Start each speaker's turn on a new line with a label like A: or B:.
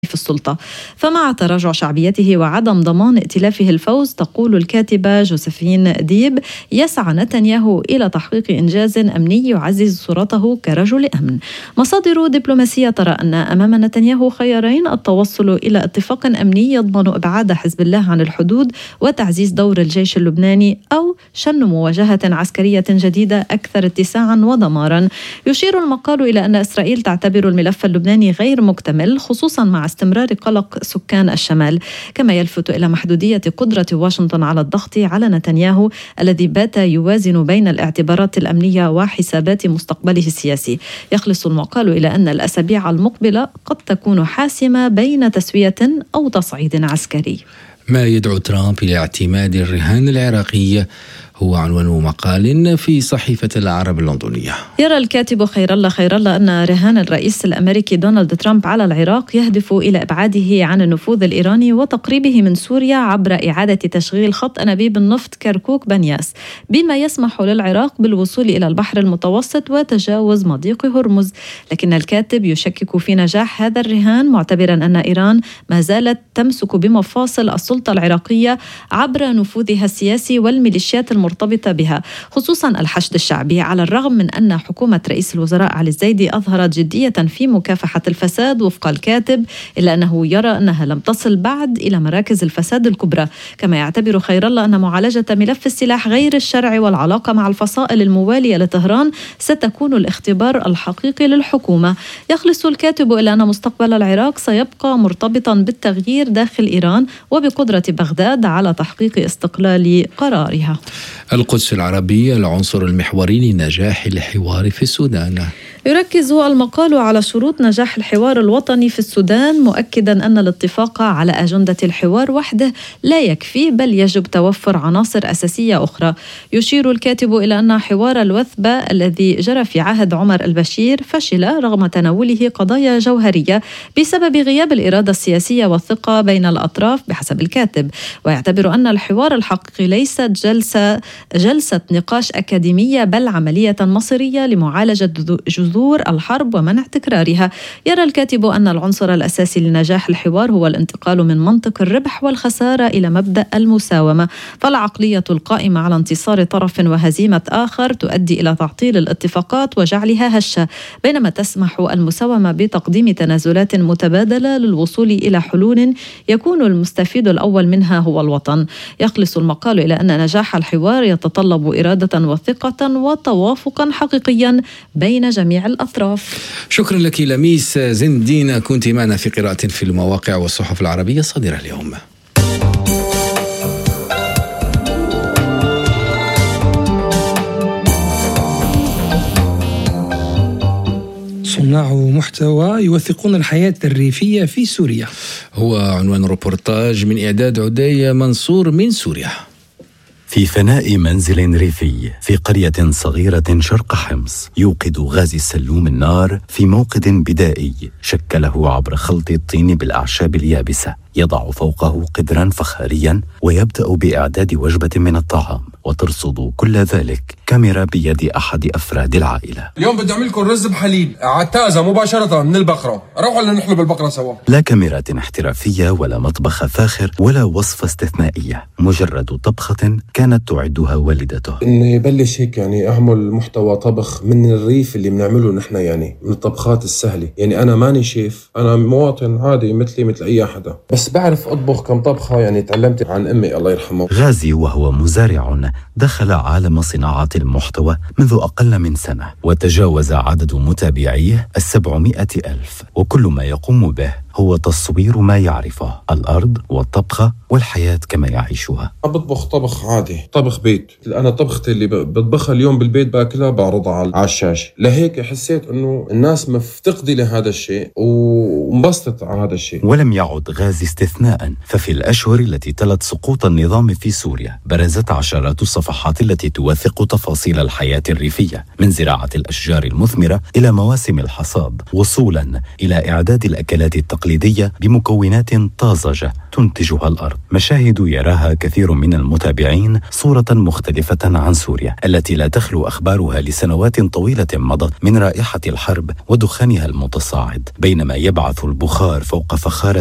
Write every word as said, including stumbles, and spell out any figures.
A: في السلطة. فمع تراجع شعبيته وعدم ضمان ائتلافه الفوز، تقول الكاتبة جوزيفين ديب، يسعى نتنياهو إلى تحقيق إنجاز أمني يعزز صورته كرجل أمن. مصادر دبلوماسية ترى أن أمام نتنياهو خيارين: التوصل إلى اتفاق أمني يضمن إبعاد حزب الله عن الحدود وتعزيز دور الجيش اللبناني، أو شن مواجهة عسكرية جديدة أكثر اتساعا ودمارا. يشير المقال إلى أن إسرائيل تعتبر الملف اللبناني غير مكتمل، خصوصا مع استمرار قلق سكان الشمال، كما يلفت إلى محدودية قدرة واشنطن على الضغط على نتنياهو الذي بات يوازن بين الاعتبارات الأمنية وحسابات مستقبله السياسي. يخلص المقال إلى أن الأسابيع المقبلة قد تكون حاسمة بين تسوية أو تصعيد عسكري.
B: ما يدعو ترامب إلى اعتماد الرهان العراقي هو عنوان مقال في صحيفة العرب اللندنية.
A: يرى الكاتب خير الله خير الله أن رهان الرئيس الأمريكي دونالد ترامب على العراق يهدف إلى إبعاده عن النفوذ الإيراني وتقريبه من سوريا عبر إعادة تشغيل خط أنابيب النفط كركوك بنياس، بما يسمح للعراق بالوصول إلى البحر المتوسط وتجاوز مضيق هرمز. لكن الكاتب يشكك في نجاح هذا الرهان، معتبرا أن إيران ما زالت تمسك بمفاصل السلطة العراقية عبر نفوذها السياسي والميليشيات المرتبطة بها، خصوصا الحشد الشعبي. على الرغم من أن حكومة رئيس الوزراء علي الزيدي أظهرت جدية في مكافحة الفساد وفق الكاتب، إلا أنه يرى أنها لم تصل بعد إلى مراكز الفساد الكبرى. كما يعتبر خير الله أن معالجة ملف السلاح غير الشرعي والعلاقة مع الفصائل الموالية لطهران ستكون الاختبار الحقيقي للحكومة. يخلص الكاتب إلى أن مستقبل العراق سيبقى مرتبطا بالتغيير داخل إيران وبقدرة بغداد على تحقيق استقلال قرارها.
B: القدس العربية العنصر المحوري لنجاح الحوار في السودان.
A: يركز المقال على شروط نجاح الحوار الوطني في السودان، مؤكدا أن الاتفاق على أجندة الحوار وحده لا يكفي، بل يجب توفر عناصر أساسية أخرى. يشير الكاتب إلى أن حوار الوثبة الذي جرى في عهد عمر البشير فشل رغم تناوله قضايا جوهرية بسبب غياب الإرادة السياسية والثقة بين الأطراف بحسب الكاتب. ويعتبر أن الحوار الحقيقي ليست جلسة جلسة نقاش أكاديمية، بل عملية مصيرية لمعالجة جذور الحرب ومنع تكرارها. يرى الكاتب أن العنصر الأساسي لنجاح الحوار هو الانتقال من منطق الربح والخسارة إلى مبدأ المساومة، فالعقلية القائمة على انتصار طرف وهزيمة آخر تؤدي إلى تعطيل الاتفاقات وجعلها هشة، بينما تسمح المساومة بتقديم تنازلات متبادلة للوصول إلى حلول يكون المستفيد الأول منها هو الوطن. يخلص المقال إلى أن نجاح الحوار يتطلب إرادة وثقة وتوافقا حقيقيا بين جميع الأطراف.
B: شكرا لك لميس زندين، كنت معنا في قراءة في المواقع والصحف العربية الصادرة اليوم.
C: صناع محتوى يوثقون الحياة الريفية في سوريا،
B: هو عنوان روبورتاج من إعداد عدي منصور من سوريا.
D: في فناء منزل ريفي في قرية صغيرة شرق حمص، يوقد غازي السلوم النار في موقد بدائي شكله عبر خلط الطين بالأعشاب اليابسة. يضع فوقه قدرا فخاريا ويبدأ بإعداد وجبة من الطعام، وترصد كل ذلك كاميرا بيد أحد أفراد العائلة.
E: اليوم بدي أعمل لكم رز بحليب عتازة مباشرة من البقرة، روحوا لنحلب البقرة سوا.
D: لا كاميرات احترافية ولا مطبخ فاخر ولا وصفة استثنائية، مجرد طبخة كانت تعدها والدته.
E: إني بلش هيك يعني أعمل محتوى طبخ من الريف اللي بنعمله نحن، يعني من الطبخات السهلة. يعني أنا ماني شيف، أنا مواطن عادي مثلي مثل أي حدا، بس بعرف أطبخ كم طبخة. يعني تعلمت عن أمي الله يرحمه.
D: غازي وهو مزارع دخل عالم صناعة المحتوى منذ أقل من سنة، وتجاوز عدد متابعيه السبعمائة ألف، وكل ما يقوم به هو تصوير ما يعرفه، الأرض والطبخة والحياة كما يعيشها.
E: بطبخ طبخ عادي، طبخ بيت. أنا طبختي اللي بطبخها اليوم بالبيت باكلها بعرضها على الشاشة. لهيك حسيت أنه الناس مفتقدة لهذا الشيء ومبسطت على هذا الشيء.
D: ولم يعد غازي استثناء، ففي الأشهر التي تلت سقوط النظام في سوريا برزت عشرات الصفحات التي توثق تفاصيل الحياة الريفية، من زراعة الأشجار المثمرة إلى مواسم الحصاد، وصولا إلى إعداد الأكلات التقليدية التقليدية بمكونات طازجة تنتجها الأرض. مشاهد يراها كثير من المتابعين صورة مختلفة عن سوريا التي لا تخلو أخبارها لسنوات طويلة مضت من رائحة الحرب ودخانها المتصاعد، بينما يبعث البخار فوق فخارة